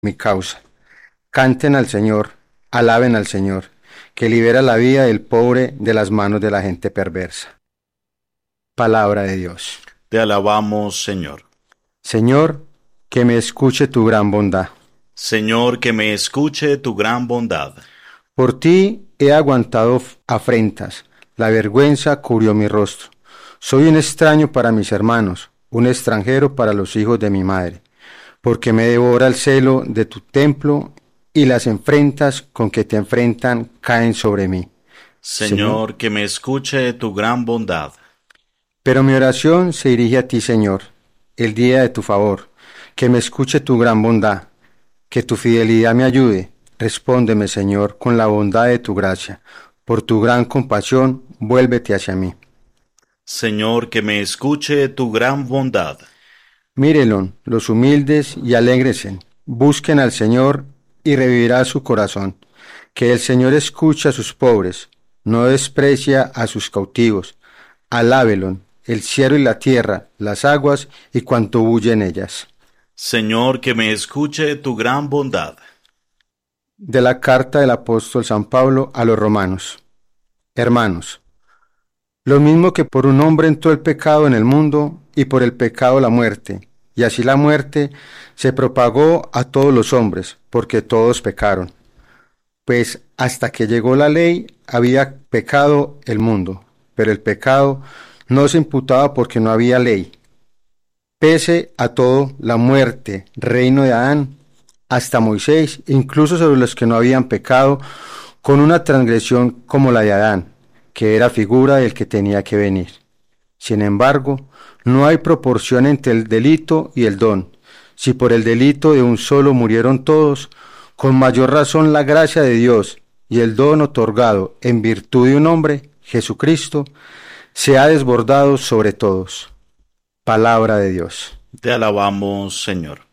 mi causa. Canten al Señor, alaben al Señor, que libera la vida del pobre de las manos de la gente perversa. Palabra de Dios. Te alabamos, Señor. Señor, que me escuche tu gran bondad. Señor, que me escuche tu gran bondad. Por ti he aguantado afrentas, la vergüenza cubrió mi rostro. Soy un extraño para mis hermanos, un extranjero para los hijos de mi madre, porque me devora el celo de tu templo y las enfrentas con que te enfrentan caen sobre mí. Señor, Señor, que me escuche tu gran bondad. pero mi oración se dirige a ti, Señor, el día de tu favor, que me escuche tu gran bondad, que tu fidelidad me ayude. Respóndeme, Señor, con la bondad de tu gracia. Por tu gran compasión, vuélvete hacia mí. Señor, que me escuche tu gran bondad. Mírelo, los humildes y alégresen. Busquen al Señor y revivirá su corazón. Que el Señor escuche a sus pobres, no desprecia a sus cautivos. Alábelo, el cielo y la tierra, las aguas y cuanto bulle en ellas. Señor, que me escuche tu gran bondad. De la carta del apóstol San Pablo a los romanos. Hermanos, lo mismo que por un hombre entró el pecado en el mundo y por el pecado la muerte, y así la muerte se propagó a todos los hombres, porque todos pecaron. Pues hasta que llegó la ley había pecado el mundo, pero el pecado no se imputaba porque no había ley. Pese a todo, la muerte, reino de Adán, hasta Moisés, incluso sobre los que no habían pecado, con una transgresión como la de Adán, que era figura del que tenía que venir. Sin embargo, no hay proporción entre el delito y el don. Si por el delito de un solo murieron todos, con mayor razón la gracia de Dios y el don otorgado en virtud de un hombre, Jesucristo, se ha desbordado sobre todos. Palabra de Dios. Te alabamos, Señor.